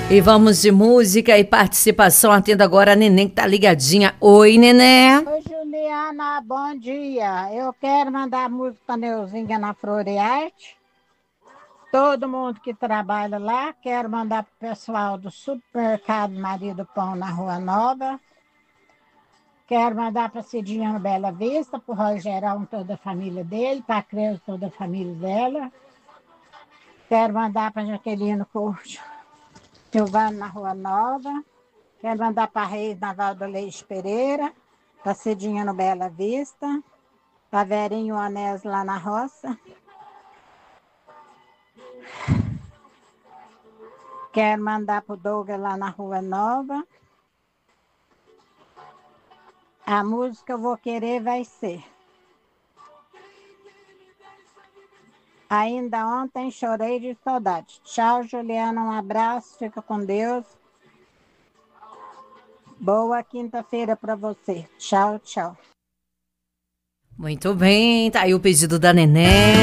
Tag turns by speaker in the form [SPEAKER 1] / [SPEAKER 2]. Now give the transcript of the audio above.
[SPEAKER 1] E vamos de música e participação. Atenda agora a Neném que tá ligadinha. Oi, Nené.
[SPEAKER 2] Oi, Juliana, bom dia. Eu quero mandar música para Neuzinha na Florearte. Todo mundo que trabalha lá. Quero mandar para o pessoal do supermercado Maria do Pão na Rua Nova. Quero mandar para Cidinha no Bela Vista, para o Rogerão, toda a família dele, para a Creuza, toda a família dela. Quero mandar para Jaqueline Curte, Silvano na Rua Nova. Quero mandar para Reis na Valdo Leite Pereira, para Cidinha no Bela Vista, para Verinho Onés lá na roça. Quero mandar para o Douglas lá na Rua Nova. A música eu vou querer vai ser. Ainda ontem chorei de saudade. Tchau, Juliana, um abraço, fica com Deus. Boa quinta-feira para você. Tchau, tchau.
[SPEAKER 1] Muito bem, tá aí o pedido da Nené.